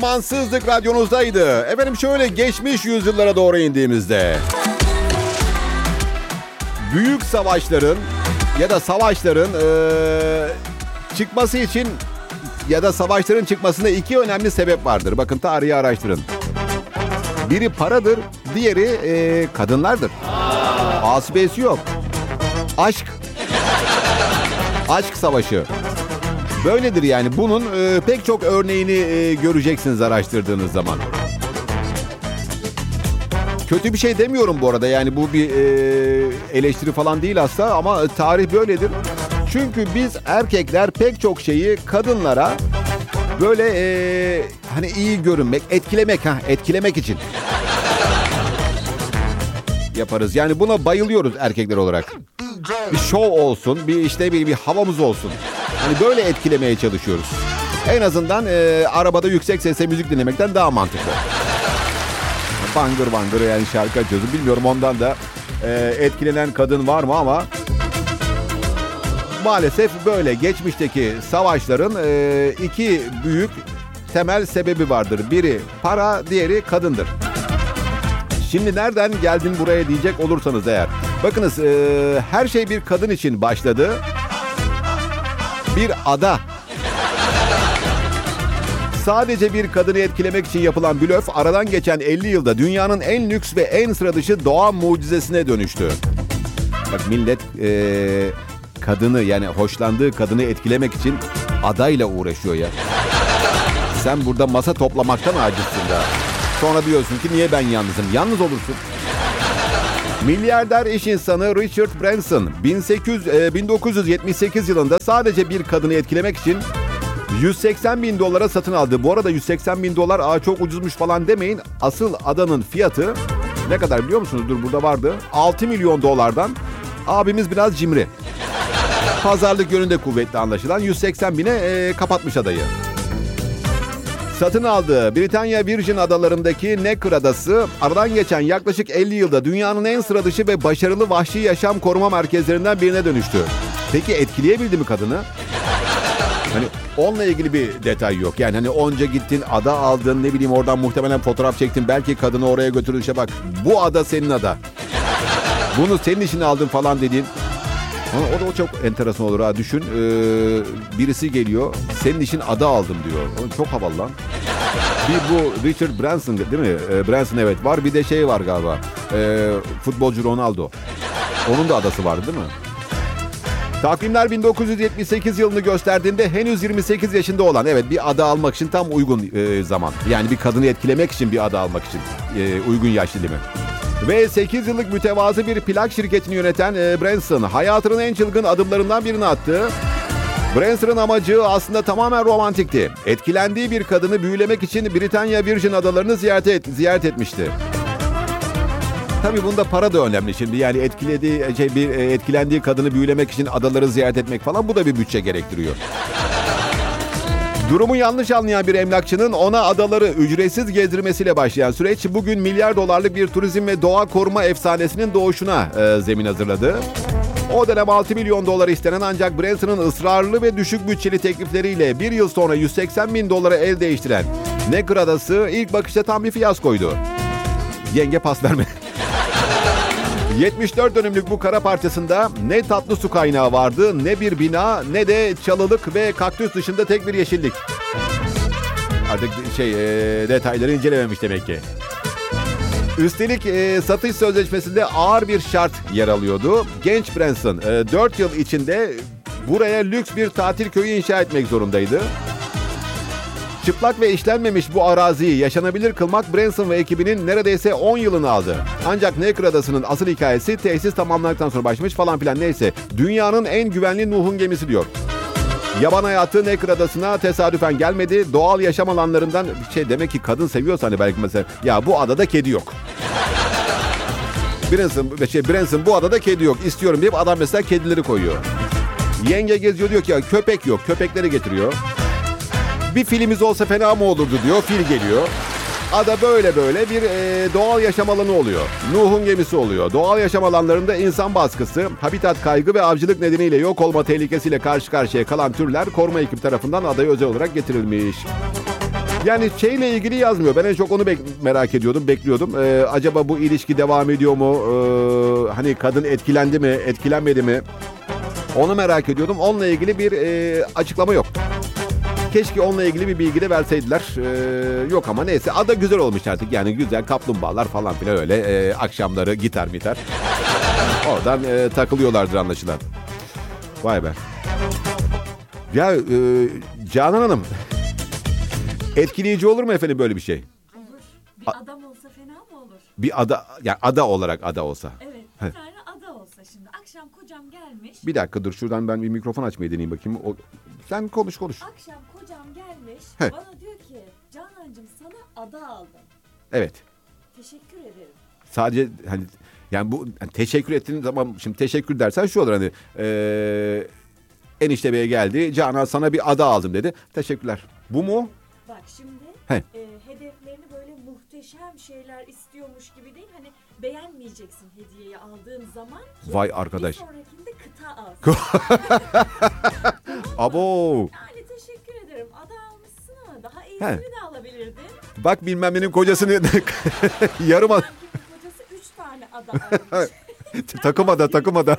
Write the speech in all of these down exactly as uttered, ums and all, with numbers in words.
Mansızlık radyonuzdaydı. Efendim şöyle geçmiş yüzyıllara doğru indiğimizde büyük savaşların ya da savaşların ee, çıkması için ya da savaşların çıkmasında iki önemli sebep vardır. Bakın tarihi araştırın. Biri paradır, diğeri ee, kadınlardır. Asibesi yok. Aşk. Aşk savaşı. Böyledir yani. Bunun e, pek çok örneğini e, göreceksiniz araştırdığınız zaman. Kötü bir şey demiyorum bu arada. Yani bu bir e, eleştiri falan değil aslında ama tarih böyledir. Çünkü biz erkekler pek çok şeyi kadınlara böyle e, hani iyi görünmek, etkilemek ha etkilemek için yaparız. Yani buna bayılıyoruz erkekler olarak. Bir şov olsun, bir işte bir, bir havamız olsun. Hani böyle etkilemeye çalışıyoruz. En azından e, arabada yüksek sesle müzik dinlemekten daha mantıklı. Bangır bangır yani şarkı açıyoruz. Bilmiyorum ondan da e, etkilenen kadın var mı ama maalesef böyle. Geçmişteki savaşların e, iki büyük temel sebebi vardır. Biri para, diğeri kadındır. Şimdi nereden geldin buraya diyecek olursanız eğer. Bakınız e, her şey bir kadın için başladı. Bir ada. Sadece bir kadını etkilemek için yapılan blöf aradan geçen elli yılda dünyanın en lüks ve en sıra dışı doğa mucizesine dönüştü. Bak millet e, kadını yani hoşlandığı kadını etkilemek için adayla uğraşıyor ya. Sen burada masa toplamaktan acizsin da. Sonra diyorsun ki niye ben yalnızım? Yalnız olursun. Milyarder iş insanı Richard Branson bin dokuz yüz yetmiş sekiz yılında sadece bir kadını etkilemek için yüz seksen bin dolara satın aldı. Bu arada yüz seksen bin dolar aa çok ucuzmuş falan demeyin. Asıl adanın fiyatı ne kadar biliyor musunuz? Dur burada vardı. altı milyon dolardan. Abimiz biraz cimri. Pazarlık yönünde kuvvetli anlaşılan yüz seksen bine e, kapatmış adayı. Satın aldığı Britanya Virgin Adaları'ndaki Necker Adası aradan geçen yaklaşık elli yılda dünyanın en sıra dışı ve başarılı vahşi yaşam koruma merkezlerinden birine dönüştü. Peki etkileyebildi mi kadını? Hani onunla ilgili bir detay yok. Yani hani onca gittin, ada aldın, ne bileyim oradan muhtemelen fotoğraf çektin. Belki kadını oraya götürdün, işte bak bu ada senin ada. Bunu senin için aldın falan dedin. Ama o da o çok enteresan olur ha. Düşün ee, birisi geliyor senin için ada aldım diyor. O çok havalı lan. Bir bu Richard Branson değil mi? E, Branson evet var. Bir de şey var galiba. E, futbolcu Ronaldo. Onun da adası vardı değil mi? Takvimler bin dokuz yüz yetmiş sekiz yılını gösterdiğinde henüz yirmi sekiz yaşında olan evet bir ada almak için tam uygun e, zaman. Yani bir kadını etkilemek için bir ada almak için e, uygun yaş dilimi. Ve sekiz yıllık mütevazı bir plak şirketini yöneten e, Branson hayatının en çılgın adımlarından birini attı. Branson'ın amacı aslında tamamen romantikti. Etkilendiği bir kadını büyülemek için Britanya Virgin Adaları'nı ziyaret, et, ziyaret etmişti. Tabii bunda para da önemli şimdi. Yani etkilediği şey bir etkilendiği kadını büyülemek için adaları ziyaret etmek falan bu da bir bütçe gerektiriyor. Durumu yanlış anlayan bir emlakçının ona adaları ücretsiz gezdirmesiyle başlayan süreç bugün milyar dolarlık bir turizm ve doğa koruma efsanesinin doğuşuna e, zemin hazırladı. O dönem altı milyon dolar istenen ancak Branson'ın ısrarlı ve düşük bütçeli teklifleriyle bir yıl sonra yüz seksen bin dolara el değiştiren Necker Adası ilk bakışta tam bir fiyaskoydu. Yenge pas verme. yetmiş dört dönümlük bu kara parçasında ne tatlı su kaynağı vardı, ne bir bina, ne de çalılık ve kaktüs dışında tek bir yeşillik. Artık şey e, detayları incelememiş demek ki. Üstelik e, satış sözleşmesinde ağır bir şart yer alıyordu. Genç Branson e, dört yıl içinde buraya lüks bir tatil köyü inşa etmek zorundaydı. Çıplak ve işlenmemiş bu araziyi yaşanabilir kılmak Branson ve ekibinin neredeyse on yılını aldı. Ancak Necker Adası'nın asıl hikayesi tesis tamamlandıktan sonra başlamış falan filan neyse. Dünyanın en güvenli Nuh'un gemisi diyor. Yaban hayatı Necker Adası'na tesadüfen gelmedi. Doğal yaşam alanlarından şey demek ki kadın seviyorsa hani belki mesela ya bu adada kedi yok. Branson, şey, Branson bu adada kedi yok istiyorum deyip adam mesela kedileri koyuyor. Yenge geziyor diyor ki ya köpek yok köpekleri getiriyor. Bir filimiz olsa fena mı olurdu diyor. Fil geliyor. Ada böyle böyle bir e, doğal yaşam alanı oluyor. Nuh'un gemisi oluyor. Doğal yaşam alanlarında insan baskısı, habitat kaygı ve avcılık nedeniyle yok olma tehlikesiyle karşı karşıya kalan türler koruma ekibi tarafından adaya özel olarak getirilmiş. Yani şeyle ilgili yazmıyor. Ben en çok onu bek- merak ediyordum, bekliyordum. Ee, acaba bu ilişki devam ediyor mu? Ee, hani kadın etkilendi mi, etkilenmedi mi? Onu merak ediyordum. Onunla ilgili bir e, açıklama yok. Keşke onunla ilgili bir bilgi de verseydiler. Ee, yok ama neyse. Ada güzel olmuş artık. Yani güzel kaplumbağalar falan filan öyle. Ee, akşamları gitar mitar. Oradan e, takılıyorlardır anlaşılan. Vay be. Ya e, Canan Hanım. Etkileyici olur mu efendim böyle bir şey? Olur. Bir A- adam olsa fena mı olur? Bir ada, yani ada olarak ada olsa. Evet, bir Heh. tane ada olsa şimdi. Akşam kocam gelmiş. Bir dakika dur, şuradan ben bir mikrofon açmayı deneyeyim bakayım. O, sen konuş konuş. Akşam kocam gelmiş. Heh. Bana diyor ki, Canancığım sana ada aldım. Evet. Teşekkür ederim. Sadece hani yani bu yani teşekkür ettiğin zaman, şimdi teşekkür dersen şu olur hani ee, enişte beye geldi. Canan sana bir ada aldım dedi. Teşekkürler. Bu mu? Bak şimdi He. e, hedeflerini böyle muhteşem şeyler istiyormuş gibi değil. Hani beğenmeyeceksin hediyeyi aldığın zaman ki Vay arkadaş. bir sonrakinde kıta alsın. Abo. Yani teşekkür ederim. Ada almışsın ama daha iyisini He. de alabilirdin. Bak bilmem nenin kocasını yarım ada. Kocası üç tane ada almış. takım ada takım ada.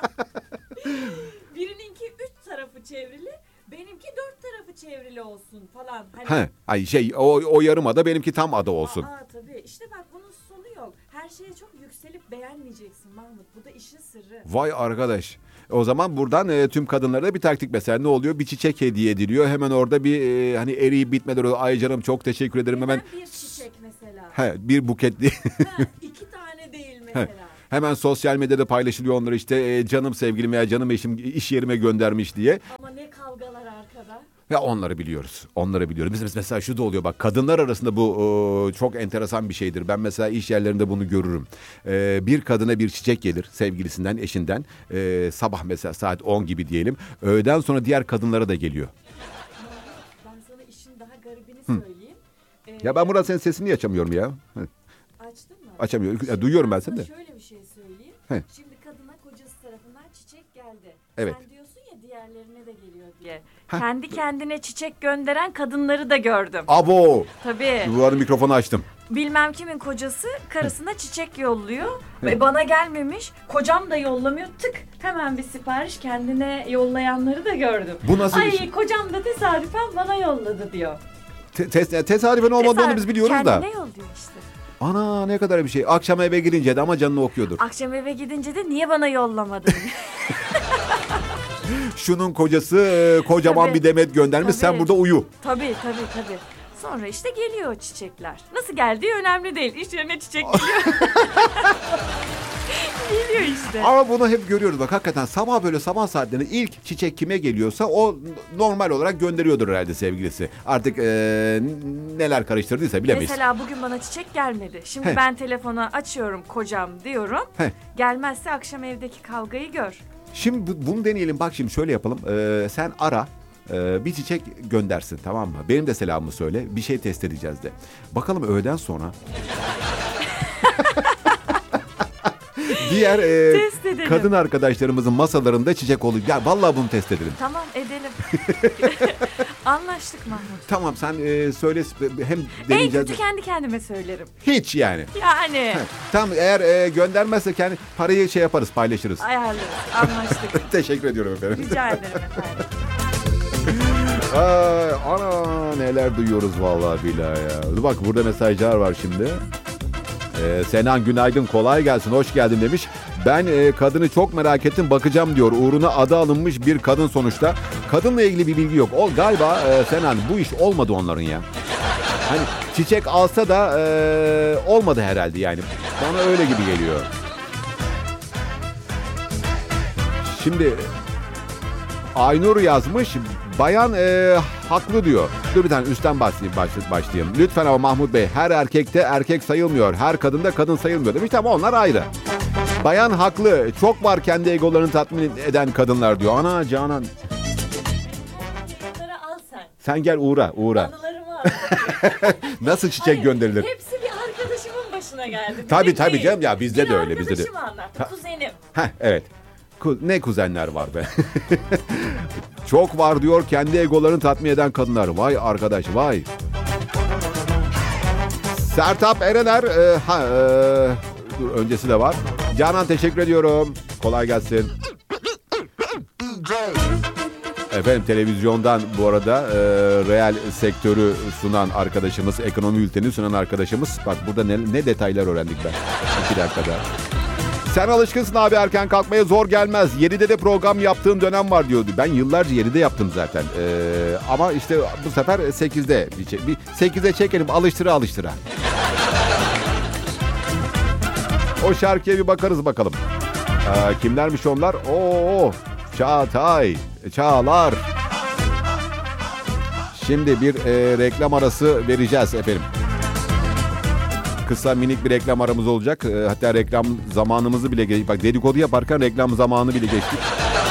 Birininki üç tarafı çevrili, benimki dört tarafı çevrili olsun falan. Hani, He, ay şey o, o yarım ada, benimki tam ada olsun. Aa tabii. İşte bak bunun sonu yok. Her şeye çok yükselip beğenmeyeceksin Mahmut. Bu da işin sırrı. Vay arkadaş. O zaman buradan e, tüm kadınlara da bir taktik mesela ne oluyor? Bir çiçek hediye ediliyor. Hemen orada bir e, hani eriyip bitmeden orada, ay canım çok teşekkür ederim. Neden Hemen bir çiçek mesela? he, bir buketli. Ha, iki tane değil mesela. Hemen sosyal medyada paylaşılıyor onları işte e, canım sevgilim veya canım eşim iş yerime göndermiş diye. Ama ne kavgalar arkada. Ya onları biliyoruz. Onları biliyoruz. Biz mesela şu da oluyor bak, kadınlar arasında bu e, çok enteresan bir şeydir. Ben mesela iş yerlerinde bunu görürüm. E, bir kadına bir çiçek gelir sevgilisinden, eşinden. E, sabah mesela saat on gibi diyelim. Öğleden sonra diğer kadınlara da geliyor. Ben sana işin daha garibini söyleyeyim. Ee, Ya ben burada senin sesini niye açamıyorum ya? Hı. Açtın mı? Açamıyorum. Şimdi Ya, duyuyorum ben sana seni de. Şöyle bir şey söyleyeyim. He. Şimdi kadına kocası tarafından çiçek geldi. Evet. Sen diyorsun ya diğerlerine de geliyor diye. Kendi kendine çiçek gönderen kadınları da gördüm. Abo! Tabii. Bu arada mikrofonu açtım. Bilmem kimin kocası karısına çiçek yolluyor ve bana gelmemiş. Kocam da yollamıyor. Tık hemen bir sipariş kendine yollayanları da gördüm. Bu nasıl Ay bir şey? kocam da tesadüfen bana yolladı diyor. Te- tes- tesadüfen olmadığını Tesadüf, biz biliyoruz da. kendine yolluyor işte. Ana ne kadar bir şey. Akşam eve girince de ama canını okuyordur. Akşam eve gidince de niye bana yollamadın? Şunun kocası e, kocaman Tabii. bir demet göndermiş. Tabii. Sen burada uyu. Tabii tabii tabii. Sonra işte geliyor çiçekler. Nasıl geldiği önemli değil. İş yerine çiçek geliyor. Geliyor işte. Ama bunu hep görüyoruz bak, hakikaten sabah böyle sabah saatlerinde ilk çiçek kime geliyorsa o normal olarak gönderiyordur herhalde sevgilisi. Artık e, neler karıştırdıysa bilemeyiz. Mesela bugün bana çiçek gelmedi. Şimdi Heh. ben telefonu açıyorum kocam diyorum. Heh. Gelmezse akşam evdeki kavgayı gör. Şimdi bu- bunu deneyelim, bak şimdi şöyle yapalım. Ee, sen ara e, bir çiçek göndersin, tamam mı? Benim de selamımı söyle, bir şey test edeceğiz de. Bakalım öğleden sonra. Diğer e, Test edelim. kadın arkadaşlarımızın masalarında çiçek oluyor. Ya vallahi bunu test edelim. Tamam edelim. Anlaştık Mahmut. Tamam sen e, söyle, hem En deneyeceğiz. kötü kendi kendime söylerim. Hiç yani. Yani. Tamam, eğer e, göndermezse kendi parayı şey yaparız, paylaşırız. Ayarlarız. Anlaştık. Teşekkür ediyorum efendim. Rica ederim efendim. Ay, ana neler duyuyoruz vallahi billahi ya. Bak burada mesajlar var şimdi. Ee, Senan günaydın, kolay gelsin, hoş geldin demiş. Ben e, kadını çok merak ettim, bakacağım diyor. Uğruna adı alınmış bir kadın sonuçta. Kadınla ilgili bir bilgi yok. O galiba e, Senan bu iş olmadı onların ya. Hani çiçek alsa da e, olmadı herhalde yani. Bana öyle gibi geliyor. Şimdi Aynur yazmış. Bayan e, haklı diyor. Dur bir tane üstten başlayayım, başlayayım. Lütfen ama Mahmut Bey, her erkekte erkek sayılmıyor. Her kadında kadın sayılmıyor demiş ama onlar ayrı. Bayan haklı. Çok var kendi egolarını tatmin eden kadınlar diyor. Ana Canan. Bunları al sen. Sen gel uğra uğra. Anılarımı al. Nasıl çiçek Hayır, gönderilir? Hepsi bir arkadaşımın başına geldi. Tabii, Benim tabii değil. canım ya, bizde bir de öyle, bizde de. arkadaşım anlattı. Kuzenim. Heh, evet. Ku- ne kuzenler var be. Çok var diyor kendi egolarını tatmin eden kadınlar. Vay arkadaş vay. Sertap Erener. E, ha, e, dur öncesi de var. Canan teşekkür ediyorum. Kolay gelsin. Efendim televizyondan bu arada e, reel sektörü sunan arkadaşımız, ekonomi bülteni sunan arkadaşımız. Bak burada ne, ne detaylar öğrendik ben. İki dakikada. Sen alışkınsın abi erken kalkmaya, zor gelmez. yedide de program yaptığın dönem var diyordu. Ben yıllarca yedide yaptım zaten. Ee, ama işte bu sefer sekizde. Bir, bir sekize çekelim alıştıra alıştıra. O şarkıya bir bakarız bakalım. Ee, kimlermiş onlar? Oo, Çağatay, Çağlar. Şimdi bir e, reklam arası vereceğiz efendim. Kısa minik bir reklam aramız olacak. Hatta reklam zamanımızı bile geçtik. Bak dedikodu yaparken reklam zamanı bile geçtik.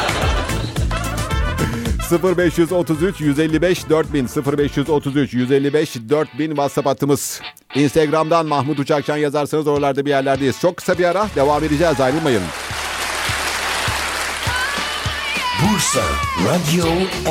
sıfır beş otuz üç yüz elli beş dört bin sıfır beş otuz üç yüz elli beş dört bin WhatsApp hattımız. Instagram'dan Mahmut Uçakşan yazarsanız oralarda bir yerlerdeyiz. Çok kısa bir ara devam edeceğiz, ayrılmayın. Bursa Radyo